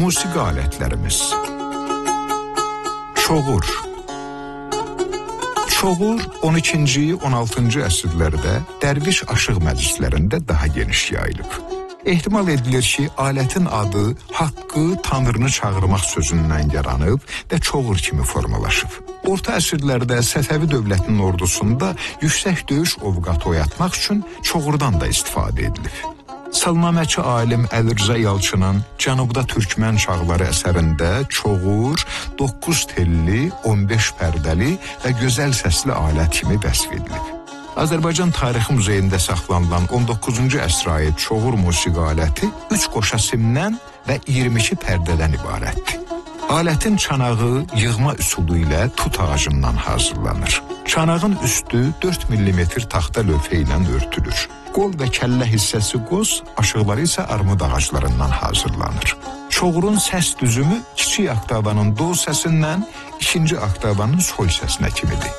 Musiqi alətlərimiz. Çoğur. Çoğur 12-ci, 16-cı əsrlərdə dərviş aşıq məclislərində daha geniş yayılıb. Ehtimal edilir ki, alətin adı haqqı, tanrını çağırmaq sözündən yaranıb və çoğur kimi formalaşıb. Orta əsrlərdə Səfəvi dövlətinin ordusunda yüksək döyüş ovqatı oyatmaq üçün çoğurdan da istifadə edilib. Salnaməçi alim Əli Rza Yalçının Cənubda Türkmən çağları əsərində çoğur 9 telli, 15 pərdəli və gözəl səsli alət kimi vəsf edilib. Azərbaycan Tarixi Muzeyində saxlanılan 19-cu əsrə aid çoğur musiqi aləti 3 qoşa simdən və 22 pərdədən ibarətdir. Alətin çanağı yığma üsulu ilə tut ağacından hazırlanır. Çanağın üstü 4 mm taxta lövhə ilə örtülür. Qol və kəllə hissəsi qoz, aşıqları isə armud ağaclarından hazırlanır. Çoğurun səs düzümü kiçik oktavanın do səsindən ikinci oktavanın sol səsinə kimidir.